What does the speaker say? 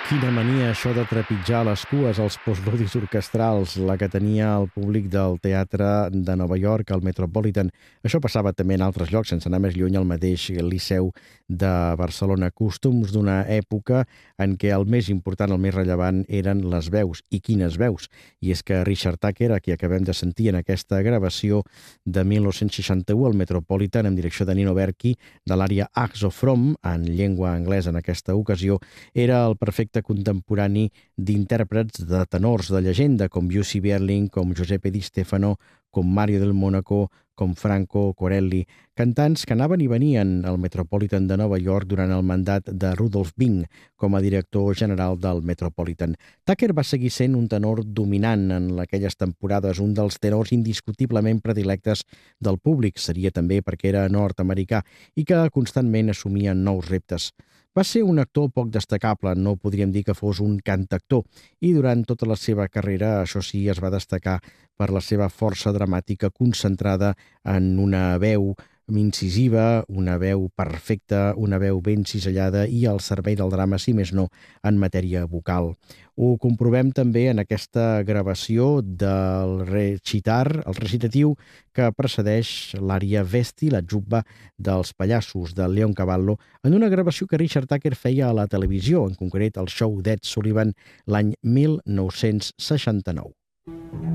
Quina mania això de trepitjar les cues als postludis orquestrals, la que tenia el públic del Teatre de Nova York, al Metropolitan. Això passava també en altres llocs, sense anar més lluny, al mateix Liceu de Barcelona. Costums d'una època en què el més important, el més rellevant, eren les veus. I quines veus? I és que Richard Tucker, a qui acabem de sentir en aquesta gravació de 1961 al Metropolitan, en direcció de Nino Berchi, de l'àrea Acts of From, en llengua anglesa en aquesta ocasió, era el perfecte contemporani d'intèrprets de tenors de llegenda com Jussi Björling, com Giuseppe Di Stefano, com Mario del Mónaco, com Franco Corelli, cantants que anaven i venien al Metropolitan de Nova York durant el mandat de Rudolf Bing com a director general del Metropolitan. Tucker va seguir sent un tenor dominant en aquelles temporades, un dels tenors indiscutiblement predilectes del públic, seria també perquè era nord-americà i que constantment assumia nous reptes. Va ser un actor poc destacable, no podríem dir que fos un cantactor, i durant tota la seva carrera, això sí, es va destacar per la seva força dramàtica concentrada en una veu incisiva, una veu perfecta, una veu ben cisellada i al servei del drama, si més no, en matèria vocal. Ho comprovem també en aquesta gravació del recitar, el recitatiu que precedeix l'ària Vesti, la jubba dels pallassos de Leoncavallo, en una gravació que Richard Tucker feia a la televisió, en concret el show d'Ed Sullivan, l'any 1969.